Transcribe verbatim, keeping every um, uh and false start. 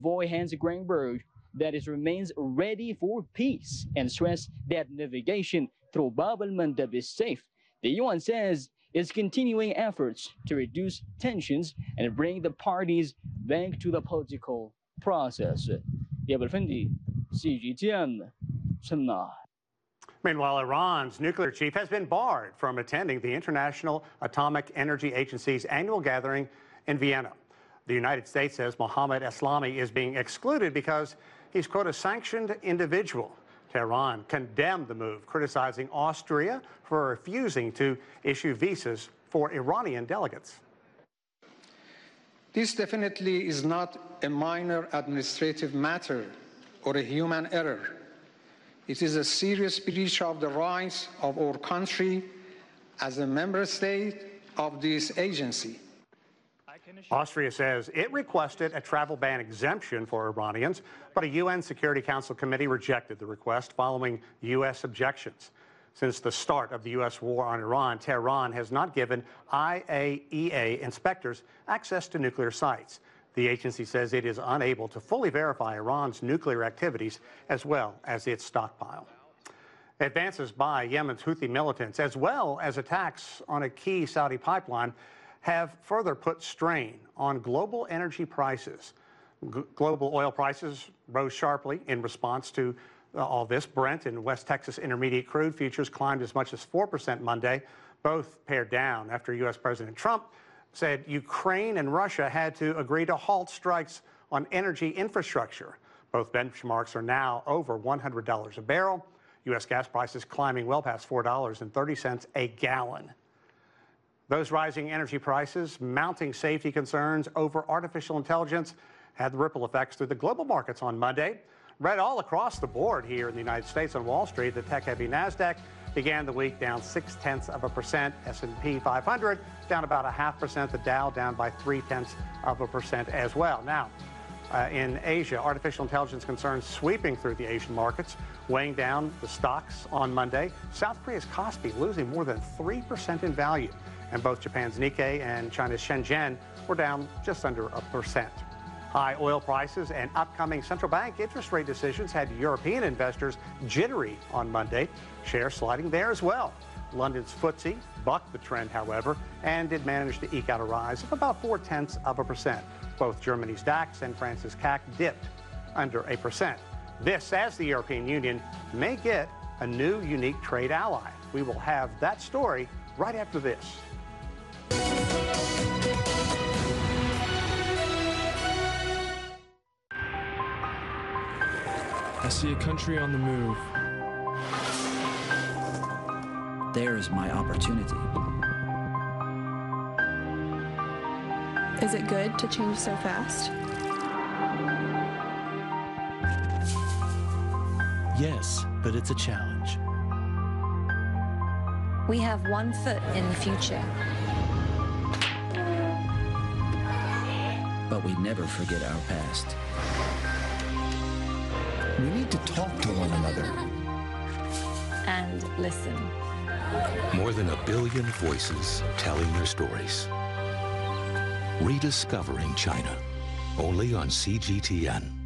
Envoy Hans Greenberg that it remains ready for peace and stressed that navigation through Bab el-Mandeb is safe. The U N says it's continuing efforts to reduce tensions and bring the parties back to the political process. Meanwhile, Iran's nuclear chief has been barred from attending the International Atomic Energy Agency's annual gathering in Vienna. The United States says Mohammad Eslami is being excluded because he's, quote, a sanctioned individual. Tehran condemned the move, criticizing Austria for refusing to issue visas for Iranian delegates. This definitely is not a minor administrative matter or a human error. It is a serious breach of the rights of our country as a member state of this agency. Austria says it requested a travel ban exemption for Iranians, but a U N Security Council committee rejected the request following U S objections. Since the start of the U S war on Iran, Tehran has not given I A E A inspectors access to nuclear sites. The agency says it is unable to fully verify Iran's nuclear activities as well as its stockpile. Advances by Yemen's Houthi militants, as well as attacks on a key Saudi pipeline, have further put strain on global energy prices. G- global oil prices rose sharply in response to uh, all this. Brent and West Texas Intermediate crude futures climbed as much as four percent Monday, both pared down after U S President Trump said Ukraine and Russia had to agree to halt strikes on energy infrastructure. Both benchmarks are now over one hundred dollars a barrel. U S gas prices climbing well past four dollars and thirty cents a gallon. Those rising energy prices, mounting safety concerns over artificial intelligence had the ripple effects through the global markets on Monday. Read all across the board here in the United States on Wall Street, the tech-heavy NASDAQ began the week down six-tenths of a percent. S and P five hundred down about a half percent. The Dow down by three-tenths of a percent as well. Now, uh, in Asia, artificial intelligence concerns sweeping through the Asian markets, weighing down the stocks on Monday. South Korea's Kospi losing more than three percent in value. And both Japan's Nikkei and China's Shenzhen were down just under a percent. High oil prices and upcoming central bank interest rate decisions had European investors jittery on Monday, shares sliding there as well. London's F T S E bucked the trend, however, and did manage to eke out a rise of about four-tenths of a percent. Both Germany's DAX and France's C A C dipped under a percent. This as the European Union may get a new unique trade ally. We will have that story right after this. I see a country on the move. There's my opportunity. Is it good to change so fast? Yes, but it's a challenge. We have one foot in the future. But we never forget our past. We need to talk to one another. And listen. More than a billion voices telling their stories. Rediscovering China, only on C G T N.